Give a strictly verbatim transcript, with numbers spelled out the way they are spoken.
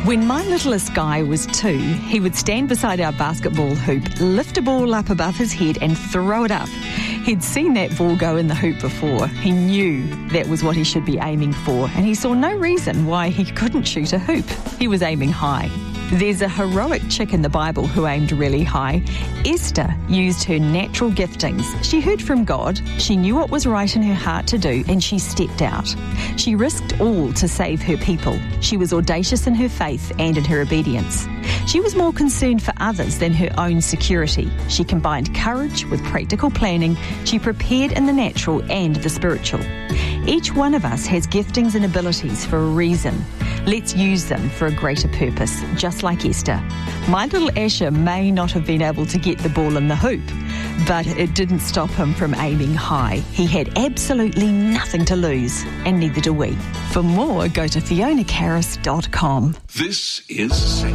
When my littlest Guy was two, he would stand beside our basketball hoop, lift a ball up above his head and throw it up. He'd seen that ball go in the hoop before. He knew that was what he should be aiming for, and he saw no reason why he couldn't shoot a hoop. He was aiming high. There's a heroic chick in the Bible who aimed really high. Esther used her natural giftings. She heard from God, she knew what was right in her heart to do, and she stepped out. She risked all to save her people. She was audacious in her faith and in her obedience. She was more concerned for others than her own security. She combined courage with practical planning. She prepared in the natural and the spiritual. Each one of us has giftings and abilities for a reason. Let's use them for a greater purpose, just like Esther. My little Asher may not have been able to get the ball in the hoop, but it didn't stop him from aiming high. He had absolutely nothing to lose, and neither do we. For more, go to fiona carris dot com. This is